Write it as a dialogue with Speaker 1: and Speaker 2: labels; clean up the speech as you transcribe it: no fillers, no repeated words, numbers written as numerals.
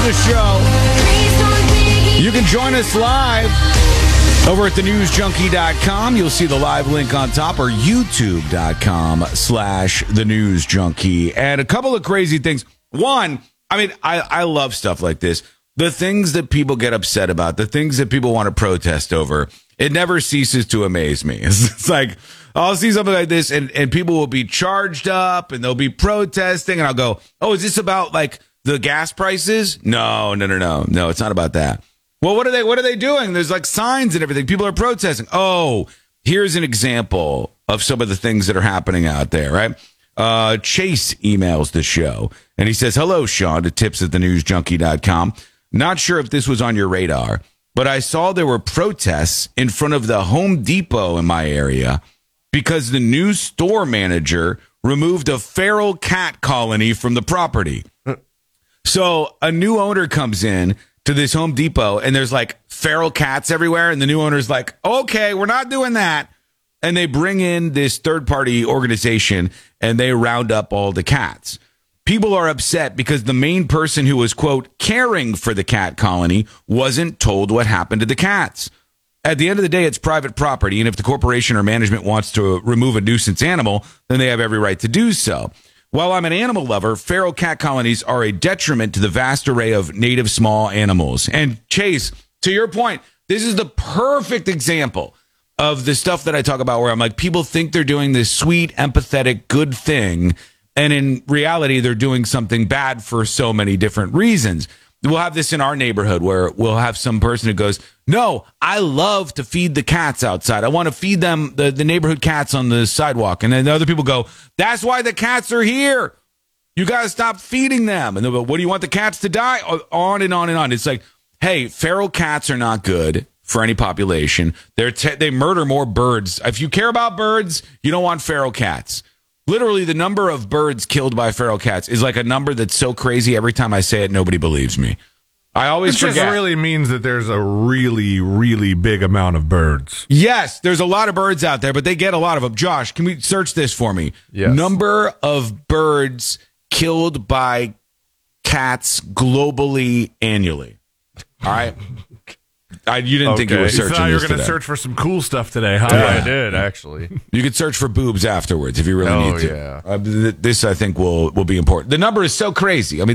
Speaker 1: the show. You can join us live over at thenewsjunkie.com. You'll see the live link on top, or youtube.com/thenewsjunkie. And a couple of crazy things. One, I love stuff like this. The things that people get upset about, the things that people want to protest over, it never ceases to amaze me. It's like, I'll see something like this and people will be charged up and they'll be protesting and I'll go, oh, is this about like the gas prices? No, it's not about that. Well, what are they doing? There's like signs and everything. People are protesting. Oh, here's an example of some of the things that are happening out there, right? Chase emails the show and he says, hello, Sean, to tips@thenewsjunkie.com. Not sure if this was on your radar, but I saw there were protests in front of the Home Depot in my area because the new store manager removed a feral cat colony from the property. So a new owner comes in to this Home Depot and there's like feral cats everywhere. And the new owner's like, okay, we're not doing that. And they bring in this third party organization and they round up all the cats. People are upset because the main person who was, quote, caring for the cat colony wasn't told what happened to the cats. At the end of the day, it's private property. And if the corporation or management wants to remove a nuisance animal, then they have every right to do so. While I'm an animal lover, feral cat colonies are a detriment to the vast array of native small animals. And Chase, to your point, this is the perfect example of the stuff that I talk about where I'm like, people think they're doing this sweet, empathetic, good thing. And in reality, they're doing something bad for so many different reasons. We'll have this in our neighborhood where we'll have some person who goes, no, I love to feed the cats outside. I want to feed them the neighborhood cats on the sidewalk. And then the other people go, that's why the cats are here. You got to stop feeding them. And they'll go, what do you want the cats to die? On and on and on. It's like, hey, feral cats are not good for any population. They murder more birds. If you care about birds, you don't want feral cats. Literally, the number of birds killed by feral cats is like a number that's so crazy every time I say it, nobody believes me. I always forget.
Speaker 2: It just really means that there's a really, really big amount of birds.
Speaker 1: Yes, there's a lot of birds out there, but they get a lot of them. Josh, can we search this for me?
Speaker 2: Yes.
Speaker 1: Number of birds killed by cats globally annually. All right. You didn't think you were searching this today.
Speaker 2: You were going to search for some cool stuff today, huh?
Speaker 3: Yeah, I did, actually.
Speaker 1: You could search for boobs afterwards if you really need to.
Speaker 3: Yeah.
Speaker 1: This, I think, will be important. The number is so crazy. I mean,